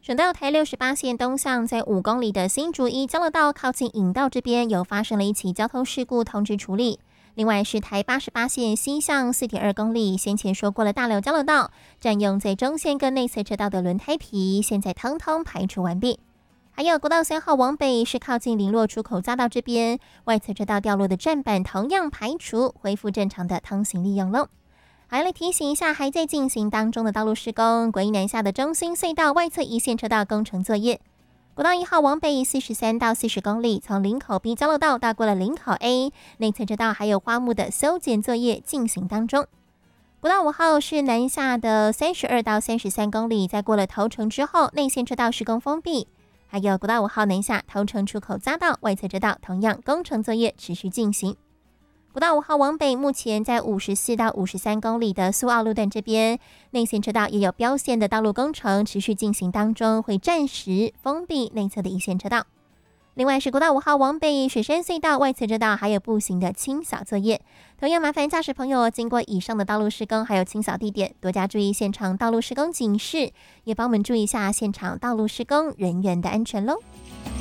省道台68线东向在5公里的新竹一交流道靠近引道这边有发生了一起交通事故，通知处理。另外是台88线西向4.2公里，先前说过了大寮交流道占用在中线跟内侧车道的轮胎皮，现在通通排除完毕。还有国道3号往北是靠近林落出口匝道这边，外侧车道掉落的站板同样排除，恢复正常的通行利用喽。还来提醒一下，还在进行当中的道路施工，国一南下的中心隧道外侧一线车道工程作业。国道1号往北43到40公里，从林口 B 交流道到过了林口 A 内侧车道还有花木的修剪作业进行当中。国道5号是南下的32到33公里，在过了头城之后，内线车道施工封闭。还有国道5号南下头城出口匝道外侧车道同样工程作业持续进行。国道5号往北，目前在54到53公里的苏澳路段这边，内线车道也有标线的道路工程持续进行当中，会暂时封闭内侧的一线车道。另外是国道5号往北，水山隧道外侧车道还有步行的清扫作业，同样麻烦驾驶朋友经过以上的道路施工还有清扫地点，多加注意现场道路施工警示，也帮我们注意一下现场道路施工人员的安全喽。